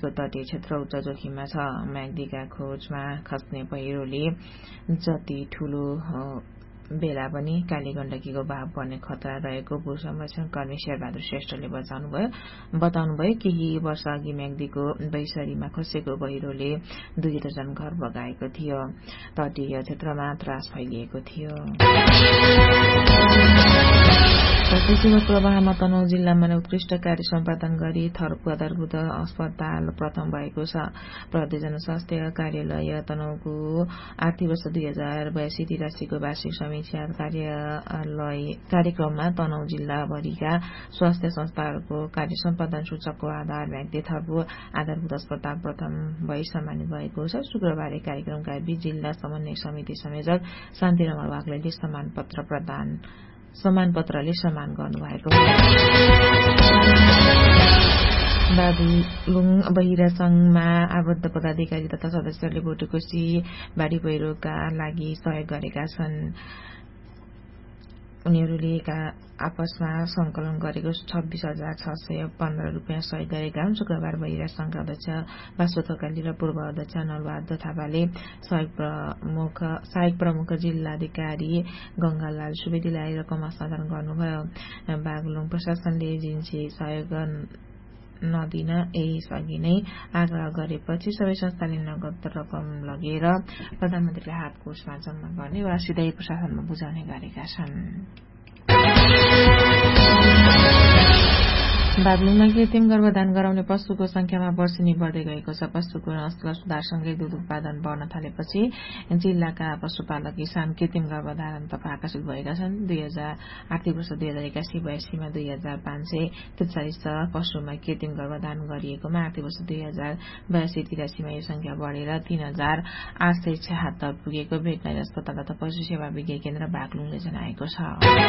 म्याग्दीको तटीय क्षेत्र उच्च जोखिममा छ। म्याग्दीका खोजमा खस्ने पहिरोले जति ठूलो बेला पनि काली गण्डकीको भाव पर्ने खतरा रहेको भू संरक्षण कर्मी शेरबहादुर श्रेष्ठले बताउनुभयो। केही वर्ष अघि म्याग्दीको बैसरीमा खसेको पहिरोले 2 दर्जन घर बगाएको थियो। तटीय क्षेत्रमा त्रास फैलिएको थियो। सेवा प्रवाहमा तनहुँ जिल्लामा उत्कृष्ट कार्य सम्पादन गरी थरको आधारभूत अस्पताल प्रथम भएको छ। प्रदेश जनस्वास्थ्य कार्यालय तनहुँको आर्थिक वर्ष 2082-83 को वार्षिक समीक्षा कार्यक्रममा तनहुँ जिल्लाभरिका स्वास्थ्य संस्थाहरूको कार्य सम्पादन सूचकको आधार म्याग्दी थरको आधारभूत अस्पताल प्रथम भई सम्मानित भएको छ। शुक्रबार कार्यक्रमका बीच जिल्ला समन्वय समिति संयोजक शान्तिरमण वाग्लेले सम्मानपत्रले सम्मान गर्नुभएको हो। बागलुङ बहिरा संघमा आबद्ध पदाधिकारी तथा सदस्यहरूले भोटेकोशी बाढी पहिरोका लागि सहयोग गरेका छन्। उनीहरूले आपसमा संकलन गरेको 26,615 रुपियाँ सहयोग गरेका हुन्। शुक्रबार बहिरा संघका अध्यक्ष बासु थकाली र पूर्व अध्यक्ष नलबहादुर थापाले सहायक प्रमुख जिल्लाधिकारी गंगालाल सुवेदीलाई रकम हस्तान्तरण गर्नुभयो। बागलुङ प्रशासनले जिन्सी सहयोग नदिन यसअघि नै आग्रह गरेपछि सबै संस्थाले नगद रकम लगेर प्रधानमन्त्रीले हात कोषमा जम्मा गर्ने वा सिधै प्रशासनमा बुझाउने गरेका छन्। बागलुङमा कृत्रिम गर्भधान गराउने पशुको संख्यामा वर्षेनी बढ्दै गएको छ। पशुको नस्ल सुधारसँगै दूध उत्पादन बढ्न थालेपछि जिल्लाका पशुपालक किसान कृत्रिम गर्भधारणतर्फ आकर्षित भएका छन्। आर्थिक वर्ष 2081-82 मा 2543 पशुमा कृत्रिम गर्भधान गरिएकोमा आर्थिक वर्ष 2082-83 मा यो संख्या बढेर 3876 पुगेको भेटनरी अस्पताल तथा पशु सेवा विज्ञान केन्द्र बागलुङले जनाएको छ।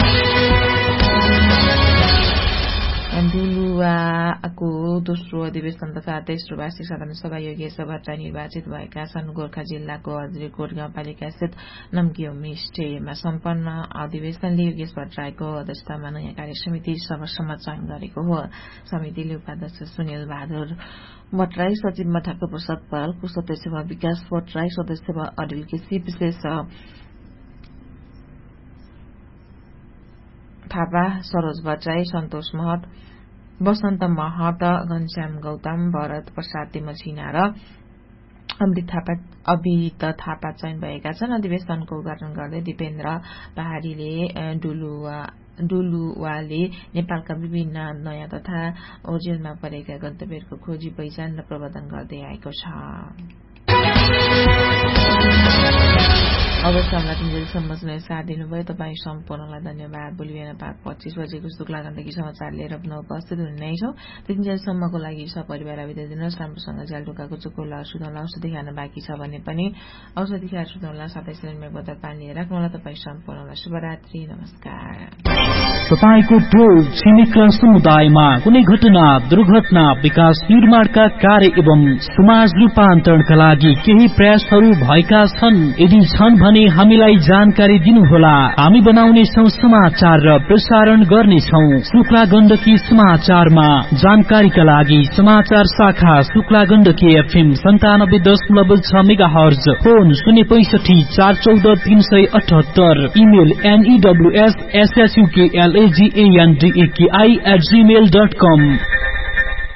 डुलुवाको दोस्रो अधिवेशन तथा तेस्रो वार्षिक साधारण सभा योगेश भट्टराई निर्वाचित भएका छन्। गोर्खा जिल्लाको हजरीकोट गाउँपालिका स्थित नम्की होमस्टेमा सम्पन्न अधिवेशनले योगेश भट्टराईको अध्यक्षतामा नयाँ कार्य समिति सर्वसम्मत चयन गरेको हो। समितिले उपाध्यक्ष सुनिल बहादुर भट्टराई, सचिव मठाको प्रसाद पाल, सदस्य विकास भट्टराई, सदस्य अडिल केसी, विशेष थापा, सरोज भट्टराई, सन्तोष महत, वसन्त महत, घनश्याम गौतम, भरत प्रसाद तिमसिना र अभित थापा चयन भएका छन्। अधिवेशनको उद्घाटन गर्दै दिपेन्द्र पहाडीले डुलुवाले नेपालका विभिन्न नयाँ तथा ओर्जिनमा परेका गन्तव्यहरूको खोजी, पहिचान र प्रबन्धन गर्दै आएको छ। अब हामीलाई 3 बजेसम्म साथ दिनुभयो। तपाईँ सम्पूर्णलाई धन्यवाद। भोलि बिहान 5:25 बजेको शुक्ला गण्डकी समाचार लिएर पुनः उपस्थित हुने नै छौं। 3 बजेसम्मको लागि सपरिवार बिदा दिनुहोस्। राम्रोसँग झ्यालटोकाको चोखोला सुधौला औषधि खान बाँकी छ भने पनि औषधि खाएर सुधौला, साथै सिलिन्डर बोतल पानी राख्नुहोला। तपाईँ सम्पूर्णलाई शुभरात्रि, नमस्कार। तपाईको टोल छिमेक र समुदायमा कुनै घटना, दुर्घटना, विकास निर्माणका कार्य एवं समाज रूपान्तरणका लागि केही प्रयासहरू भएका छन्? यदि छन् भने हामीलाई जानकारी दिनुहोला। हामी बनाउने छौं समाचार र प्रसारण गर्नेछौं। शुक्ला गण्डकी समाचारमा जानकारीका लागि समाचार शाखा Shukla Gandaki FM 97.6 megahertz, phone 065 414 378, email news@suklandak@gmail.com।